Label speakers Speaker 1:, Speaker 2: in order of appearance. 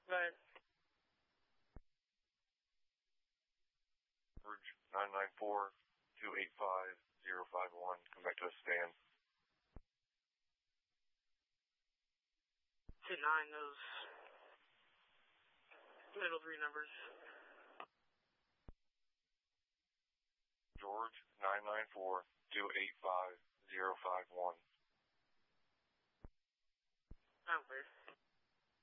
Speaker 1: Right.
Speaker 2: George 994-285-051. Come back to a stand.
Speaker 1: 2-9, those middle three numbers.
Speaker 2: George 994-285-051.